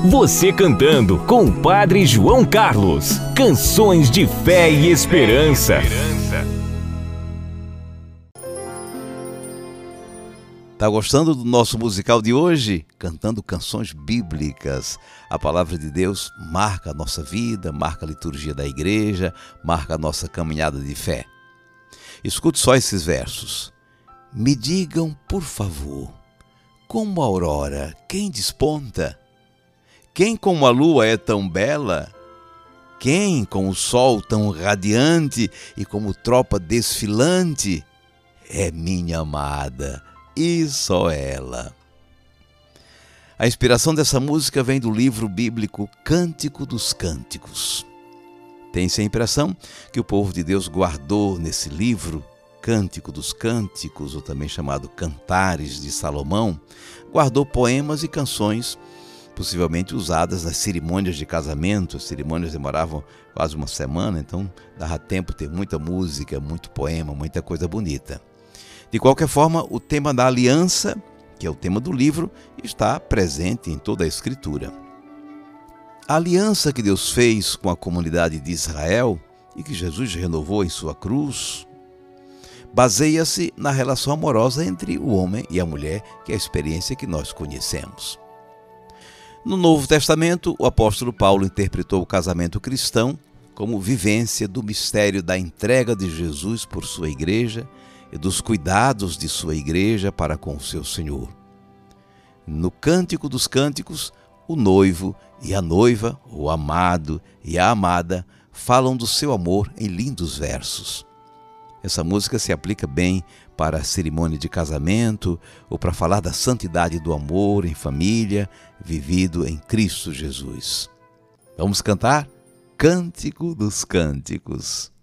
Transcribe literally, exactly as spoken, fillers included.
Você cantando com o Padre João Carlos. Canções de fé e esperança. Tá gostando do nosso musical de hoje? Cantando canções bíblicas. A palavra de Deus marca a nossa vida, marca a liturgia da igreja, marca a nossa caminhada de fé. Escute só esses versos. Me digam, por favor, como a aurora, quem desponta? Quem como a lua é tão bela? Quem com o sol tão radiante e como tropa desfilante? É minha amada, e só ela. A inspiração dessa música vem do livro bíblico Cântico dos Cânticos. Tem-se a impressão que o povo de Deus guardou nesse livro, Cântico dos Cânticos, ou também chamado Cantares de Salomão, guardou poemas e canções possivelmente usadas nas cerimônias de casamento. As cerimônias demoravam quase uma semana, então dava tempo de ter muita música, muito poema, muita coisa bonita. De qualquer forma, o tema da aliança, que é o tema do livro, está presente em toda a Escritura. A aliança que Deus fez com a comunidade de Israel e que Jesus renovou em sua cruz, baseia-se na relação amorosa entre o homem e a mulher, que é a experiência que nós conhecemos. No Novo Testamento, o apóstolo Paulo interpretou o casamento cristão como vivência do mistério da entrega de Jesus por sua igreja e dos cuidados de sua igreja para com o seu Senhor. No Cântico dos Cânticos, o noivo e a noiva, o amado e a amada, falam do seu amor em lindos versos. Essa música se aplica bem para a cerimônia de casamento ou para falar da santidade do amor em família, vivido em Cristo Jesus. Vamos cantar? Cântico dos Cânticos.